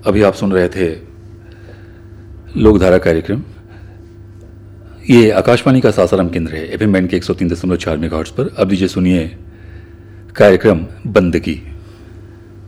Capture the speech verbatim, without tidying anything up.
अभी आप सुन रहे थे लोकधारा कार्यक्रम। ये आकाशवाणी का सासाराम केंद्र है, एफएम बैंड के एक सौ तीन दशमलव चार मेगाहर्ट्ज पर। अब दीजिए सुनिए कार्यक्रम बंदगी।